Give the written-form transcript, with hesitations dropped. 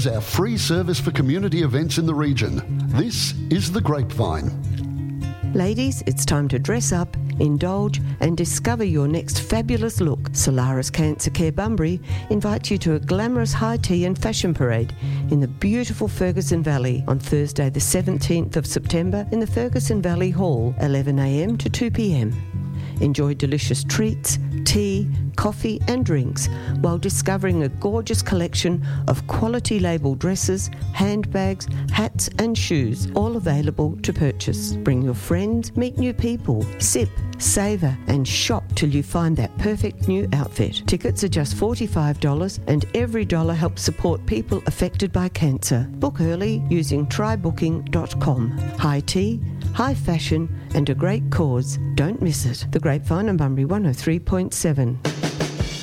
is our free service for community events in the region. This is The Grapevine. Ladies, it's time to dress up, indulge and discover your next fabulous look. Solaris Cancer Care Bunbury invites you to a glamorous high tea and fashion parade in the beautiful Ferguson Valley on Thursday the 17th of September in the Ferguson Valley Hall, 11 a.m. to 2 p.m. Enjoy delicious treats, tea, coffee and drinks while discovering a gorgeous collection of quality label dresses, handbags, hats and shoes, all available to purchase. Bring your friends, meet new people, sip, savour and shop till you find that perfect new outfit. Tickets are just $45 and every dollar helps support people affected by cancer. Book early using trybooking.com. High tea, high fashion and a great cause. Don't miss it. The Grapevine on Bunbury 103.7.